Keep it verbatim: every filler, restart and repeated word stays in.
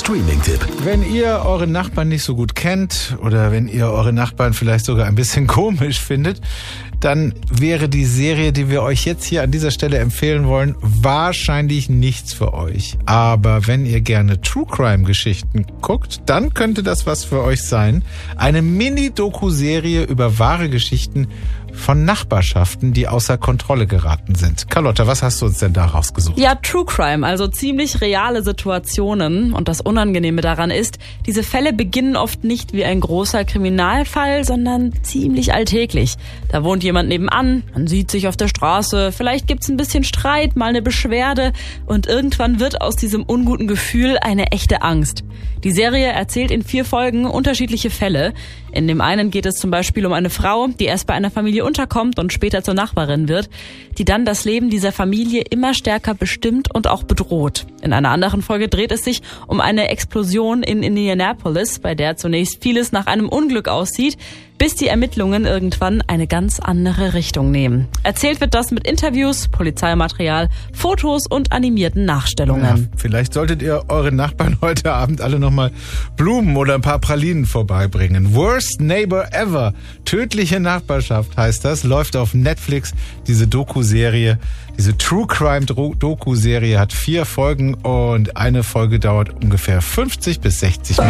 Streaming-Tipp. Wenn ihr eure Nachbarn nicht so gut kennt oder wenn ihr eure Nachbarn vielleicht sogar ein bisschen komisch findet, dann wäre die Serie, die wir euch jetzt hier an dieser Stelle empfehlen wollen, wahrscheinlich nichts für euch. Aber wenn ihr gerne True-Crime-Geschichten guckt, dann könnte das was für euch sein. Eine Mini-Doku-Serie über wahre Geschichten von Nachbarschaften, die außer Kontrolle geraten sind. Carlotta, was hast du uns denn da rausgesucht? Ja, True Crime, also ziemlich reale Situationen. Und das Unangenehme daran ist, diese Fälle beginnen oft nicht wie ein großer Kriminalfall, sondern ziemlich alltäglich. Da wohnt jemand nebenan, man sieht sich auf der Straße, vielleicht gibt's ein bisschen Streit, mal eine Beschwerde und irgendwann wird aus diesem unguten Gefühl eine echte Angst. Die Serie erzählt in vier Folgen unterschiedliche Fälle. In dem einen geht es zum Beispiel um eine Frau, die erst bei einer Familie unterkommt und später zur Nachbarin wird, die dann das Leben dieser Familie immer stärker bestimmt und auch bedroht. In einer anderen Folge dreht es sich um eine Explosion in Indianapolis, bei der zunächst vieles nach einem Unglück aussieht, bis die Ermittlungen irgendwann eine ganz andere Richtung nehmen. Erzählt wird das mit Interviews, Polizeimaterial, Fotos und animierten Nachstellungen. Ja, vielleicht solltet ihr euren Nachbarn heute Abend alle nochmal Blumen oder ein paar Pralinen vorbeibringen. Worst Neighbor Ever. Tödliche Nachbarschaft heißt das. Läuft auf Netflix. Diese Doku-Serie, diese True Crime Doku-Serie hat vier Folgen und eine Folge dauert ungefähr fünfzig bis sechzig Minuten.